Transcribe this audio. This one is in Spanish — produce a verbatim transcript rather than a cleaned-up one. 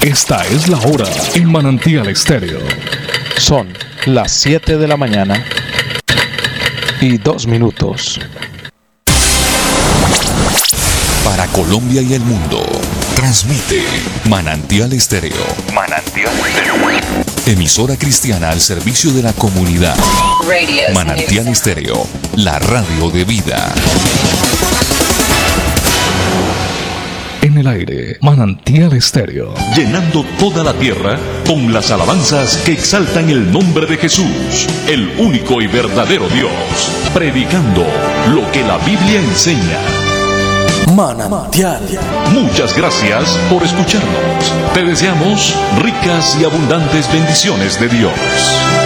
Esta es la hora en Manantial Estéreo. Son las siete de la mañana y dos minutos. Para Colombia y el mundo, transmite Manantial Estéreo. Manantial Estéreo. Emisora cristiana al servicio de la comunidad. Manantial Estéreo, la radio de vida. En el aire, Manantial Estéreo. Llenando toda la tierra con las alabanzas que exaltan el nombre de Jesús, el único y verdadero Dios. Predicando lo que la Biblia enseña. Manantial. Muchas gracias por escucharnos. Te deseamos ricas y abundantes bendiciones de Dios.